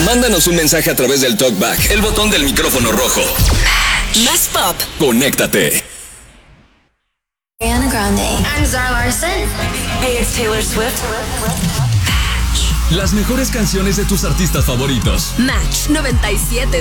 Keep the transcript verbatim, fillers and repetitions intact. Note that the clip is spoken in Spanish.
Mándanos un mensaje a través del TalkBack, el botón del micrófono rojo. Más pop. Conéctate. Ariana Grande. I'm Zara Larsson. Hey, it's Taylor Swift. Las mejores canciones de tus artistas favoritos. Match noventa y siete